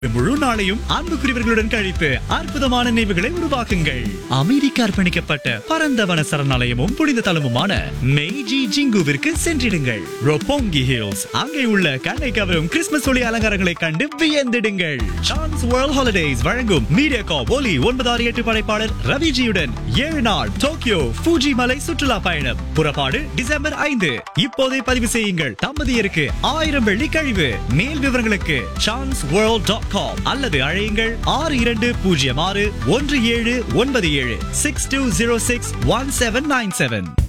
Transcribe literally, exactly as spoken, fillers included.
முழு நாளையும் அன்புக்குரியவர்களுடன் கழித்து அற்புதமான நினைவுகளை உருவாக்குங்கள். அமெரிக்க அர்ப்பணிக்கப்பட்ட பரந்த வன சரணாலயமும் புனித தலமுமான மெய்ஜி ஜிங்குவிற்கு சென்றிடுங்கள். ரொப்போங்கி ஹில்ஸ், அங்கே உள்ள கண்ணை கவரும் கிறிஸ்துமஸ் ஒளி அலங்காரங்களை கண்டு வியந்திடுங்கள். சான்ஸ் வேர்ல்ட் ஹாலிடேஸ் வழங்கும் மீடியாகாப் ஒலி ஒன்பது ஆறு எட்டு படைப்பாளர் ரவிஜியுடன் ஏழு நாள் டோக்கியோ ஃபூஜி மலை சுற்றுலா பயணம். புறப்பாடு டிசம்பர் ஐந்து. இப்போதே பதிவு செய்யுங்கள். தம்பதியருக்கு ஆயிரம் வெள்ளி கழிவு. மேல் விவரங்களுக்கு சான்ஸ் வேர்ல்ட் டாட் காம் அல்லது அழையுங்கள் ஆறு இரண்டு பூஜ்ஜியம் ஆறு ஒன்று ஏழு ஒன்பது ஏழு six two zero six one seven nine seven.